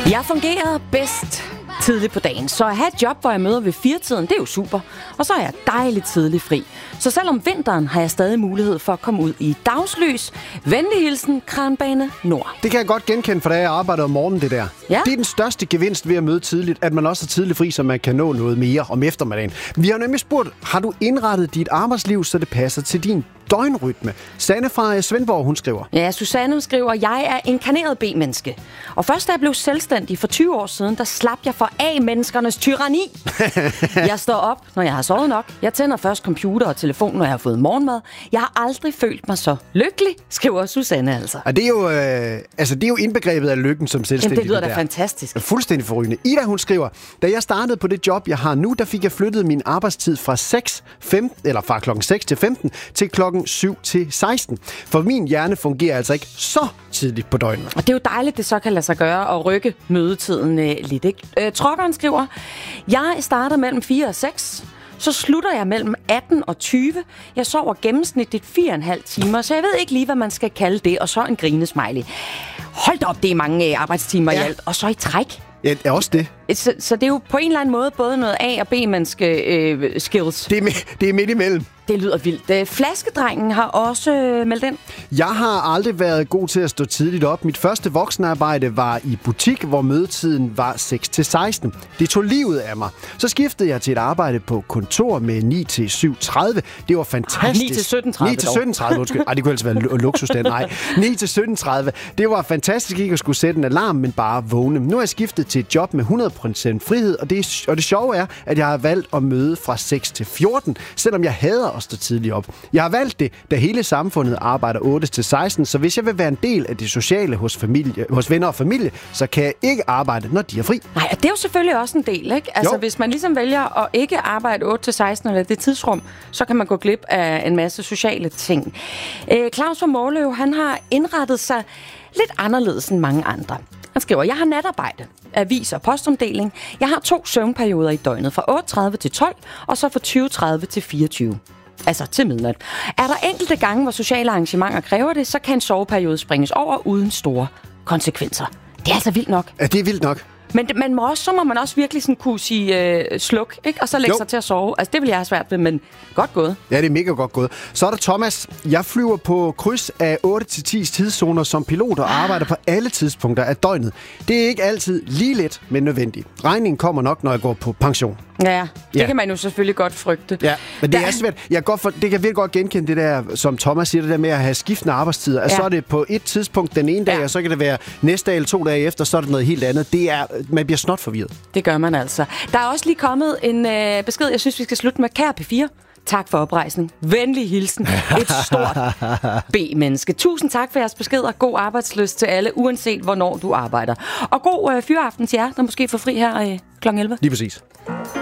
Jeg fungerer bedst tidligt på dagen, så at have et job, hvor jeg møder ved 4-tiden, det er jo super. Og så er jeg dejligt tidligt fri. Så selvom vinteren har jeg stadig mulighed for at komme ud i dagslys. Venlig hilsen, Kranbane Nord. Det kan jeg godt genkende, for da jeg arbejder om morgenen, det der. Ja. Det er den største gevinst ved at møde tidligt, at man også er tidligt fri, så man kan nå noget mere om eftermiddagen. Vi har nemlig spurgt, har du indrettet dit arbejdsliv, så det passer til din døgnrytme? Sanne fra Svendborg, hun skriver. Ja, Susanne skriver, jeg er inkarneret B-menneske. Og først da jeg blev selvstændig for 20 år siden, der slap jeg for A-menneskernes tyranni. Jeg står op, når jeg har sovet nok. Jeg tænder først computer og telefon, når jeg har fået morgenmad. Jeg har aldrig følt mig så lykkelig, skriver Susanne altså. Og det er jo indbegrebet af lykken som selvstændig. Jamen, det lyder da fantastisk. Fuldstændig forrygende. Ida, hun skriver, da jeg startede på det job, jeg har nu, der fik jeg flyttet min arbejdstid fra klokken 6 til 15 til klokken 7 til 16. For min hjerne fungerer altså ikke så tidligt på døgnet. Og det er jo dejligt, det så kan lade sig gøre at rykke mødetiden lidt, ikke? Trokkeren skriver, jeg starter mellem 4 og 6. Så slutter jeg mellem 18 og 20. Jeg sover gennemsnitligt 4,5 timer, så jeg ved ikke lige, hvad man skal kalde det. Og så en grinesmiley. Hold da op, det er mange arbejdstimer i alt. Og så i træk. Ja, det er også det. Så det er jo på en eller anden måde både noget A- og B-menneske skills. Det er midt imellem. Det lyder vildt. Flaskedrengen har også meldt ind. Jeg har aldrig været god til at stå tidligt op. Mit første voksenarbejde var i butik, hvor mødetiden var 6 til 16. Det tog livet af mig. Så skiftede jeg til et arbejde på kontor med 9 til 7:30. Det var fantastisk. 9 til 17:30. 9 til 17:30, undskyld. Det kunne ellers være luksus den. Nej. 9 til 17:30. Det var fantastisk ikke at skulle sætte en alarm, men bare vågne. Nu er jeg skiftet til et job med 100% frihed, og det sjove er, at jeg har valgt at møde fra 6 til 14, selvom jeg hader at stå tidligt op. Jeg har valgt det, da hele samfundet arbejder 8 til 16, så hvis jeg vil være en del af det sociale hos venner og familie, så kan jeg ikke arbejde, når de er fri. Nej, og det er jo selvfølgelig også en del, ikke? Altså, hvis man ligesom vælger at ikke arbejde 8 til 16 eller det tidsrum, så kan man gå glip af en masse sociale ting. Claus fra Måløv, han har indrettet sig lidt anderledes end mange andre. Han skriver, jeg har natarbejde, avis og postomdeling. Jeg har 2 søvnperioder i døgnet, fra 8:30 til 12, og så fra 20:30 til 24. Altså til midnat. Er der enkelte gange, hvor sociale arrangementer kræver det, så kan en soveperiode springes over uden store konsekvenser. Det er altså vildt nok. Ja, det er vildt nok. Men så må man også virkelig sådan kunne sige sluk, ikke? Og så lægge sig til at sove. Altså, det vil jeg have svært ved, men godt gået. Ja, det er mega godt gået. Så er der Thomas. Jeg flyver på kryds af 8-10 tidszoner som pilot og arbejder på alle tidspunkter af døgnet. Det er ikke altid lige let, men nødvendigt. Regningen kommer nok, når jeg går på pension. Ja, det kan man jo selvfølgelig godt frygte. Ja, men det er svært. Det kan virkelig godt genkende det der, som Thomas siger, det der med at have skiftende arbejdstider. Altså, så er det på et tidspunkt den ene dag, og så kan det være næste dag eller 2 dage efter, så er det noget helt andet. Man bliver snot forvirret. Det gør man altså. Der er også lige kommet en besked, jeg synes, vi skal slutte med. Kære P4, tak for oprejsning. Venlig hilsen. Et stort B-menneske. Tusind tak for jeres beskeder. God arbejdslyst til alle, uanset hvornår du arbejder. Og god fyraften til jer, der måske får fri her kl. 11. Lige præcis.